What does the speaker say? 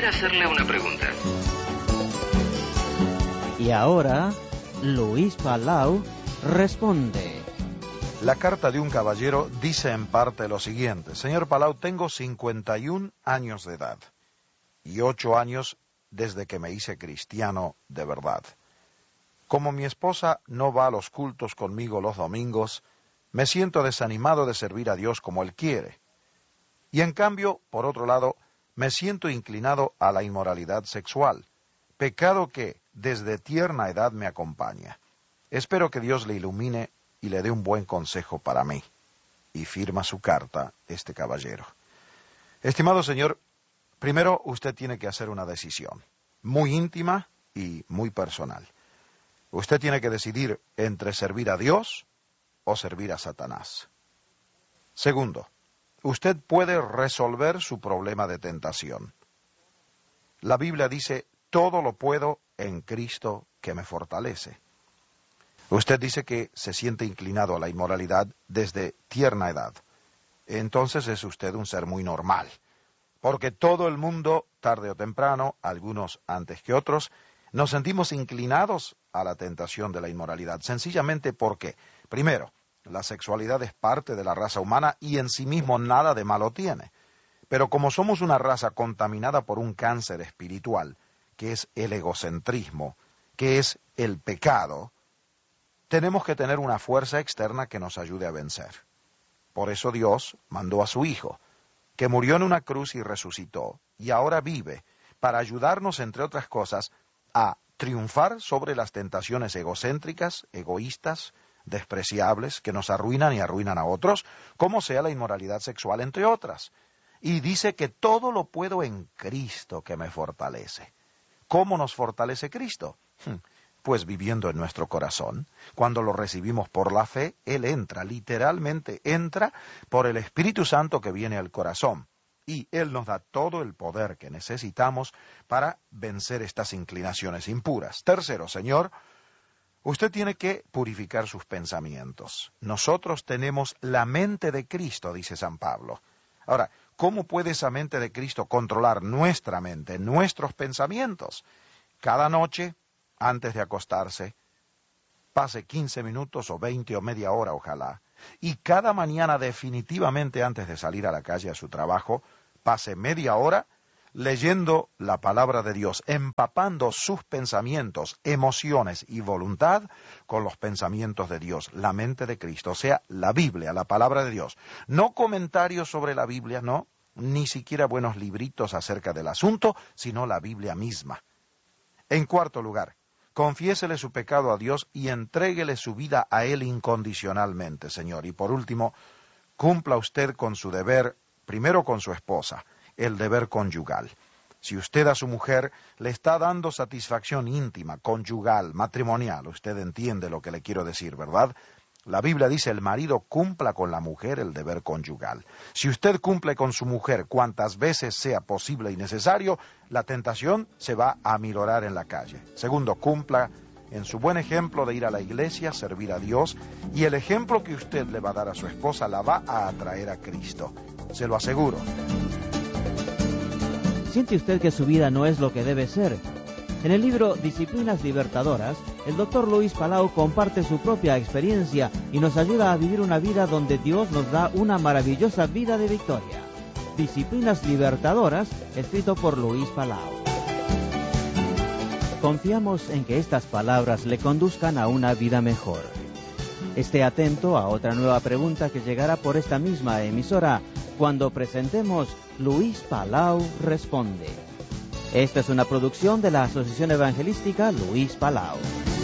Quisiera hacerle una pregunta. Y ahora, Luis Palau responde. La carta de un caballero dice en parte lo siguiente: Señor Palau, tengo 51 años de edad y 8 años desde que me hice cristiano de verdad. Como mi esposa no va a los cultos conmigo los domingos, me siento desanimado de servir a Dios como Él quiere. Y en cambio, por otro lado, me siento inclinado a la inmoralidad sexual, pecado que desde tierna edad me acompaña. Espero que Dios le ilumine y le dé un buen consejo para mí. Y firma su carta este caballero. Estimado señor, primero usted tiene que hacer una decisión, muy íntima y muy personal. Usted tiene que decidir entre servir a Dios o servir a Satanás. Segundo, usted puede resolver su problema de tentación. La Biblia dice, todo lo puedo en Cristo que me fortalece. Usted dice que se siente inclinado a la inmoralidad desde tierna edad. Entonces es usted un ser muy normal, porque todo el mundo, tarde o temprano, algunos antes que otros, nos sentimos inclinados a la tentación de la inmoralidad, sencillamente porque, primero, la sexualidad es parte de la raza humana y en sí mismo nada de malo tiene. Pero como somos una raza contaminada por un cáncer espiritual, que es el egocentrismo, que es el pecado, tenemos que tener una fuerza externa que nos ayude a vencer. Por eso Dios mandó a su Hijo, que murió en una cruz y resucitó, y ahora vive, para ayudarnos, entre otras cosas, a triunfar sobre las tentaciones egocéntricas, egoístas, despreciables, que nos arruinan y arruinan a otros, como sea la inmoralidad sexual, entre otras. Y dice que todo lo puedo en Cristo que me fortalece. ¿Cómo nos fortalece Cristo? Pues viviendo en nuestro corazón. Cuando lo recibimos por la fe, Él entra, literalmente entra por el Espíritu Santo que viene al corazón. Y Él nos da todo el poder que necesitamos para vencer estas inclinaciones impuras. Tercero, Señor, usted tiene que purificar sus pensamientos. Nosotros tenemos la mente de Cristo, dice San Pablo. Ahora, ¿cómo puede esa mente de Cristo controlar nuestra mente, nuestros pensamientos? Cada noche, antes de acostarse, pase 15 minutos o 20 o media hora, ojalá, y cada mañana definitivamente antes de salir a la calle a su trabajo, pase media hora leyendo la palabra de Dios, empapando sus pensamientos, emociones y voluntad con los pensamientos de Dios, la mente de Cristo, o sea, la Biblia, la palabra de Dios. No comentarios sobre la Biblia, no, ni siquiera buenos libritos acerca del asunto, sino la Biblia misma. En cuarto lugar, confiésele su pecado a Dios y entréguele su vida a Él incondicionalmente, Señor. Y por último, cumpla usted con su deber, primero con su esposa, el deber conyugal. Si usted a su mujer le está dando satisfacción íntima, conyugal, matrimonial, usted entiende lo que le quiero decir, ¿verdad? La Biblia dice, el marido cumpla con la mujer el deber conyugal. Si usted cumple con su mujer cuantas veces sea posible y necesario, la tentación se va a aminorar en la calle. Segundo, cumpla en su buen ejemplo de ir a la iglesia, servir a Dios, y el ejemplo que usted le va a dar a su esposa la va a atraer a Cristo. Se lo aseguro. ¿Siente usted que su vida no es lo que debe ser? En el libro Disciplinas Libertadoras, el Dr. Luis Palau comparte su propia experiencia y nos ayuda a vivir una vida donde Dios nos da una maravillosa vida de victoria. Disciplinas Libertadoras, escrito por Luis Palau. Confiamos en que estas palabras le conduzcan a una vida mejor. Esté atento a otra nueva pregunta que llegará por esta misma emisora cuando presentemos Luis Palau Responde. Esta es una producción de la Asociación Evangelística Luis Palau.